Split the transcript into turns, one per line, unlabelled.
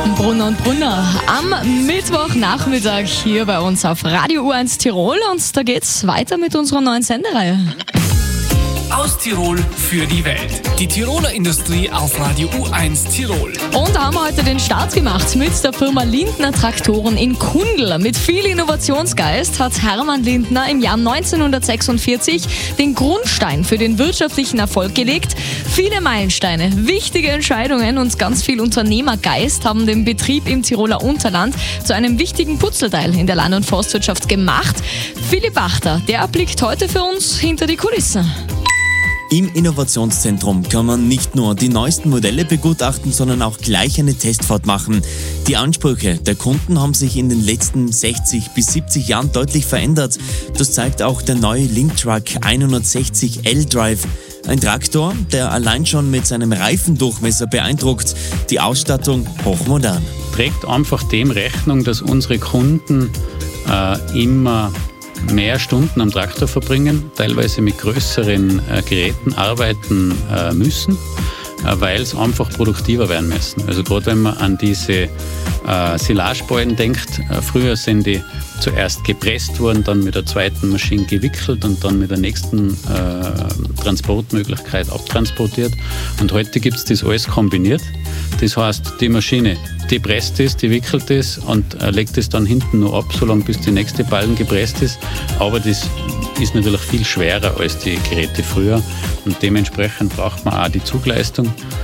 Brunner und Brunner am Mittwochnachmittag hier bei uns auf Radio U1 Tirol und da geht's weiter mit unserer neuen Sendereihe.
Aus Tirol für die Welt. Die Tiroler Industrie auf Radio U1 Tirol.
Und da haben wir heute den Start gemacht mit der Firma Lindner Traktoren in Kundl. Mit viel Innovationsgeist hat Hermann Lindner im Jahr 1946 den Grundstein für den wirtschaftlichen Erfolg gelegt. Viele Meilensteine, wichtige Entscheidungen und ganz viel Unternehmergeist haben den Betrieb im Tiroler Unterland zu einem wichtigen Puzzleteil in der Land- und Forstwirtschaft gemacht. Philipp Achter, der blickt heute für uns hinter die Kulissen.
Im Innovationszentrum kann man nicht nur die neuesten Modelle begutachten, sondern auch gleich eine Testfahrt machen. Die Ansprüche der Kunden haben sich in den letzten 60 bis 70 Jahren deutlich verändert. Das zeigt auch der neue Linktruck 160 L-Drive. Ein Traktor, der allein schon mit seinem Reifendurchmesser beeindruckt. Die Ausstattung hochmodern.
Trägt einfach dem Rechnung, dass unsere Kunden immer mehr Stunden am Traktor verbringen, teilweise mit größeren Geräten arbeiten müssen, weil es einfach produktiver werden müssen. Also gerade wenn man an diese Silageballen denkt, früher sind die zuerst gepresst worden, dann mit der zweiten Maschine gewickelt und dann mit der nächsten Transportmöglichkeit abtransportiert. Und heute gibt es das alles kombiniert. Das heißt, die Maschine, die presst es, die wickelt es und legt es dann hinten noch ab, solange bis die nächste Ballen gepresst ist. Aber das ist natürlich viel schwerer als die Geräte früher und dementsprechend braucht man auch die Zugleistung.